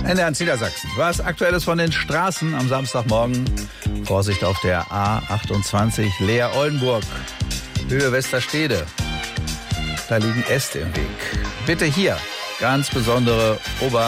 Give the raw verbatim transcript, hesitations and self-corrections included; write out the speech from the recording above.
Ende ans Niedersachsen. Was Aktuelles von den Straßen am Samstagmorgen? Vorsicht auf der A achtundzwanzig Leer-Oldenburg, Höhe Westerstede. Da liegen Äste im Weg. Bitte hier ganz besondere Ober-